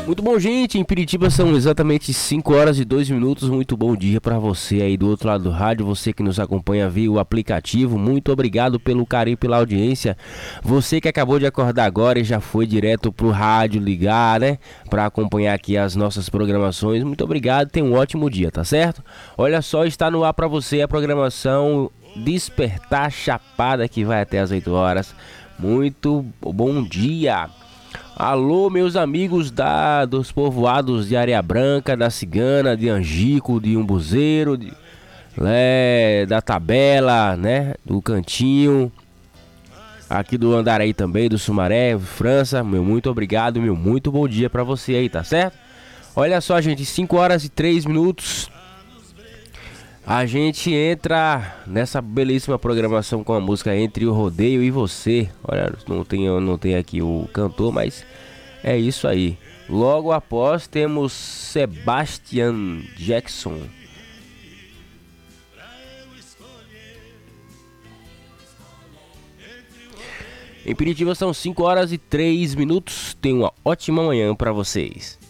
Muito bom, gente. Em Piritiba são exatamente 5 horas e 2 minutos. Muito bom dia para você aí do outro lado do rádio, você que nos acompanha via o aplicativo. Muito obrigado pelo carinho, pela audiência. Você que acabou de acordar agora e já foi direto pro rádio ligar, né? Para acompanhar aqui as nossas programações. Muito obrigado. Tenha um ótimo dia, tá certo? Olha só, está no ar para você a programação Despertar Chapada, que vai até as 8 horas. Muito bom dia. Alô, meus amigos dos povoados de Areia Branca, da Cigana, de Angico, de Umbuzeiro, da Tabela, né, do Cantinho, aqui do Andaraí também, do Sumaré, França. Meu muito obrigado, meu muito bom dia pra você aí, tá certo? Olha só, gente, 5 horas e 3 minutos. A gente entra nessa belíssima programação com a música Entre o Rodeio e Você. Olha, não tem aqui o cantor, mas é isso aí. Logo após temos Sebastian Jackson. Em Piritiba são 5 horas e 3 minutos. Tenha uma ótima manhã para vocês.